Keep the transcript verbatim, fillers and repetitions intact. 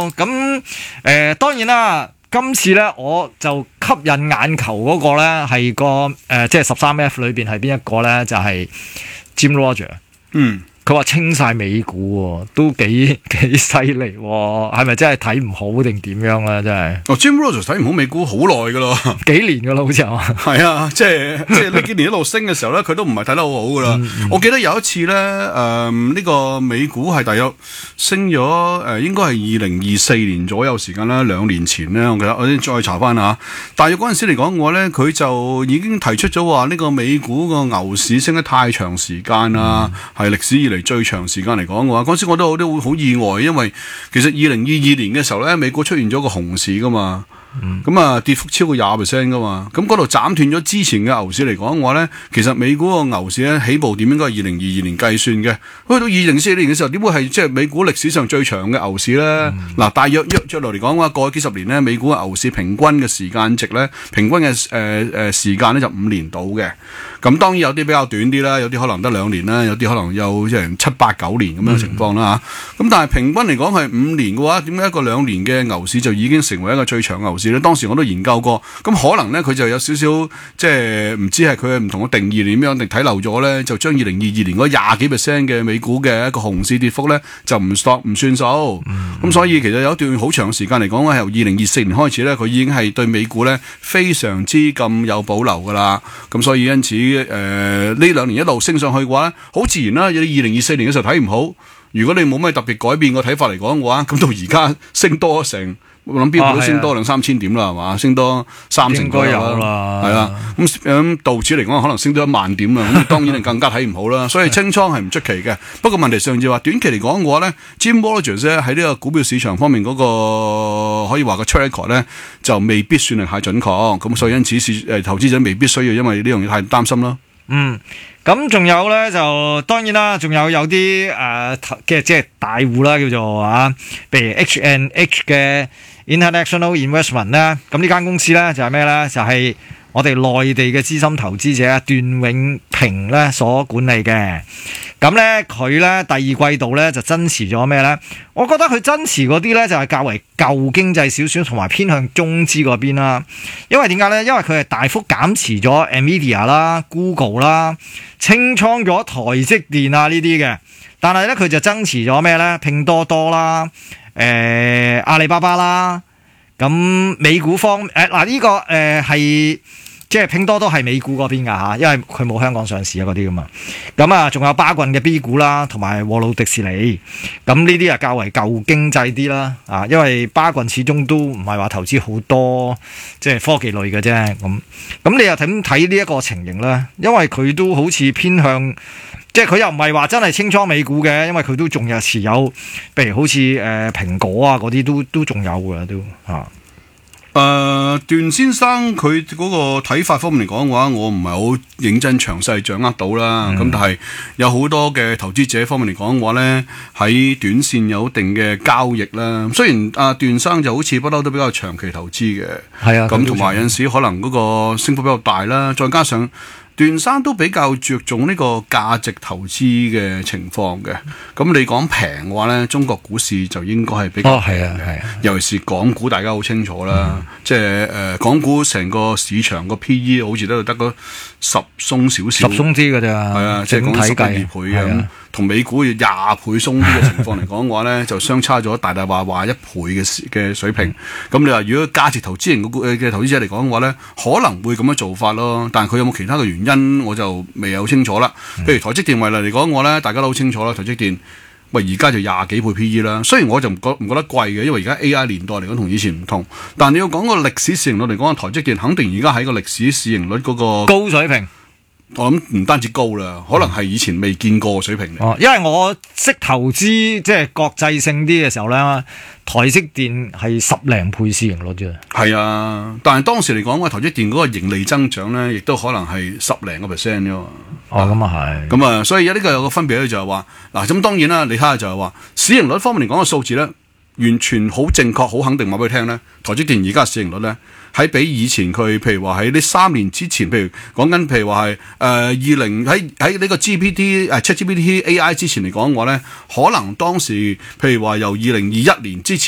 咁誒、呃、當然啦，今次咧我就吸引眼球嗰個咧係個誒、呃、即係十三 F 裏邊係邊一個咧？就係、是、Jim Rogers。 嗯。 佢話清晒美股喎，都幾幾犀利喎，係咪真係睇唔好定點樣咧？真係。 哦 Jim Rogers 睇唔好美股好耐噶咯， 幾年噶啦，好似係。 係啊，即係即係呢幾年一路升嘅時候咧，佢都唔係睇得好好噶啦。嗯嗯、我記得有一次咧，誒、呃、呢、這個美股係大約升咗誒、呃，應該係二零二四年左右時間啦，兩年前咧，我記得我先再查翻下。大約嗰陣時嚟講嘅話咧，佢就已經提出咗話呢個美股個牛市升得太長時間啦，係歷、嗯、史以嚟最長時間嚟講嘅話，嗰時我都都好意外，因為其實二零二二年嘅時候咧，美股出現咗個熊市噶嘛，咁啊、嗯、跌幅超過廿 percent 噶嘛，咁嗰度斬斷咗之前嘅牛市嚟講嘅話咧，其實美股個牛市咧起步點應該係二零二二年計算嘅，去到二零四年嘅時候，點會係即係美股歷史上最長嘅牛市咧？嗱、嗯，大約約約落嚟講嘅話，過去幾十年咧，美股嘅牛市平均嘅時間值咧，平均嘅誒誒時間咧就五年到嘅。咁當然有啲比較短啲啦，有啲可能得兩年啦，有啲可能有即係七八九年咁樣嘅情況啦嚇。咁、嗯、但係平均嚟講係五年嘅話，點解一個兩年嘅牛市就已經成為一個最長牛市咧？當時我都研究過，咁可能咧佢就有少少即係唔知係佢唔同嘅定義點樣，定睇漏咗咧，就將二零二二年嗰廿幾 percent 嘅美股嘅一個熊市跌幅咧就唔算唔算數。咁、嗯嗯、所以其實有一段好長時間嚟講咧，由二零二四年開始咧，佢已經係對美股咧非常之咁有保留噶啦。咁所以因此。誒，呢、呃、兩年一路升上去嘅話，好自然啦。你二零二四年嘅時候睇唔好，如果你冇咩特別改變個睇法嚟講嘅話，咁到而家升多成，我諗標普都升多兩三千點啦，係嘛？升多三成左右啦，係啦。咁咁道指嚟講，可能升多一萬點啦。咁當然係更加睇唔好啦。所以清倉係唔出奇嘅。不過問題上就話短期嚟講嘅話咧 ，Jim Rogers 咧喺呢個股票市場方面嗰、那個可以話個 track record 咧，就未必算係太準確。咁所以因此是誒投資者未必需要因為呢樣嘢太擔心咯。 嗯，咁仲有咧就當然啦，仲有有啲誒嘅即係大戶啦，叫做啊，譬如 H and H 嘅 International Investment 咧，咁呢間公司咧就係咩咧？就係、是、我哋內地嘅資深投資者段永平咧所管理嘅。咁咧佢咧第二季度咧就增持咗咩咧？我覺得佢增持嗰啲咧就係較為舊經濟少少，同埋偏向中資嗰邊啦。因為點解咧？因為佢係大幅減持咗 Nvidia 啦、Google 啦，清倉咗台積電啊呢啲嘅。但係咧佢就增持咗咩咧？拼多多啦、誒、呃、阿里巴巴啦。咁美股方誒嗱呢個誒係。即係拼多多係美股嗰邊㗎嚇，因為佢冇香港上市啊嗰啲㗎嘛。咁啊，仲有巴郡嘅 B 股啦，同埋和路迪士尼。咁呢啲啊較為舊經濟啲啦，啊，因為巴郡始終都唔係話投資好多，即係科技類嘅啫。咁咁你又點睇呢一個情形咧？因為佢都好似偏向，即係佢又唔係話真係清倉美股嘅，因為佢都仲有持有，譬如好似誒、呃、蘋果啊嗰啲都都仲有㗎都嚇。 誒、呃，段先生佢嗰個睇法方面嚟講嘅話，我唔係好認真詳細掌握到啦。咁、嗯、但係有好多嘅投資者方面嚟講嘅話咧，喺短線有一定嘅交易啦。雖然阿、啊、段生就好似不嬲都比較長期投資嘅，係啊，咁同埋有陣時可能嗰個升幅比較大啦，再加上。段生都比較着重呢個價值投資嘅情況嘅，咁你講平嘅話咧，中國股市就應該係比較平嘅，哦係啊係啊、尤其是港股，大家好清楚啦，嗯、即係誒、呃、港股成個市場個 P E 好似都得個十鬆少少， 十鬆啲㗎咋，係啊，即係講十幾二倍嘅。同美股要廿倍鬆啲嘅情況嚟講嘅話咧，就相差咗大大話話一倍嘅嘅水平。咁、嗯、你話如果價值投資型嘅投資者嚟講嘅話咧，可能會咁樣做法咯。但係佢有冇其他嘅原因，我就未有清楚啦。譬如台積電為例嚟講嘅話咧，大家都好清楚啦。台積電喂而家就廿幾倍 P E 啦。雖然我就唔覺唔覺得貴嘅，因為而家 A I 年代嚟講同以前唔同。但係你要講個歷史市盈率嚟講，台積電肯定而家喺個歷史市盈率嗰個高水平。 我諗唔單止高啦，可能係以前未見過嘅水平嚟。 哦，因為我識投資即係國際性啲嘅時候咧，台積電係十零倍市盈率啫。係啊，但係當時嚟講，話台積電嗰個盈利增長咧，亦都可能係十零個 percent 啫嘛。 哦，咁啊係。 咁啊，所以有呢個有個分別咧，就係話嗱，咁當然啦，你睇下就係話市盈率方面嚟講嘅數字咧，完全好正確、好肯定話俾你聽咧，台積電而家市盈率咧。喺比以前佢，譬如話喺呢三年之前，譬如講緊，譬如話係誒二零喺喺呢個 G P T 誒 ChatGPT A I 之前嚟講嘅話咧，可能當時譬如話由二零二一年之前。